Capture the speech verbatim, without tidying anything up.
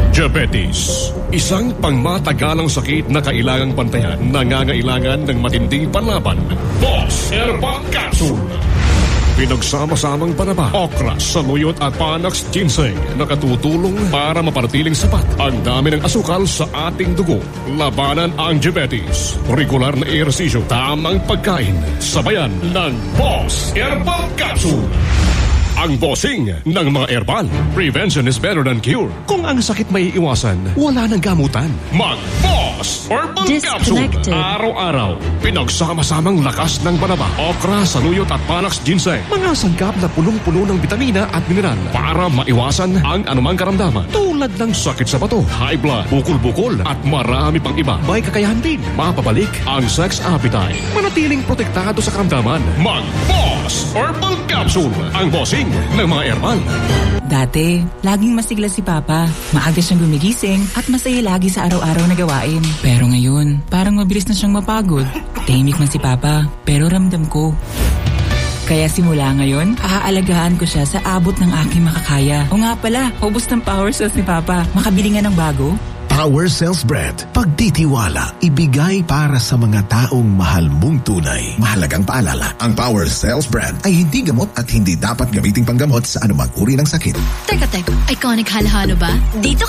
Diabetes, isang pangmatagalang sakit na kailangang bantayan, nangangailangan ng matinding panlaban. Boss Herbal Capsule. Pinagsama-samang panaba, okra, saluyot at panax ginseng nakatutulong para mapanatiling sapat ang dami ng asukal sa ating dugo. Labanan ang diabetes. Regular na ehersisyo, tamang pagkain, sabayan ng Boss Herbal Capsule. Ang bossing ng mga herbal. Prevention is better than cure. Kung ang sakit may iwasan, wala nang gamutan. Mag-Boss Herbal Capsule. Araw-araw, pinagsama-samang lakas ng banaba, okra, saluyot at panax ginseng. Mga sangkap na punong-puno ng vitamina at mineral para maiwasan ang anumang karamdaman. Tulad ng sakit sa bato, high blood, bukol-bukol at marami pang iba. May kakayahan din mapabalik ang sex appetite. Manatiling protektado sa karamdaman. Mag-Boss Herbal Capsule. Ang bossing ng mga herbal. Dati, laging masigla si Papa. Maaga siyang gumigising at masaya lagi sa araw-araw na gawain. Pero ngayon, parang mabilis na siyang mapagod. Tahimik man si Papa, pero ramdam ko. Kaya simula ngayon, aalagaan ko siya sa abot ng aking makakaya. O nga pala, ubos ng power cells ni Papa. Makabili nga ng bago. Power Cells Bread. Pagtitiwala, ibigay para sa mga taong mahal mong tunay. Mahalagang paalala, ang Power Cells Bread ay hindi gamot at hindi dapat gamiting panggamot sa anumang uri ng sakit. Teka, teka. Iconic halo-halo ba? Dito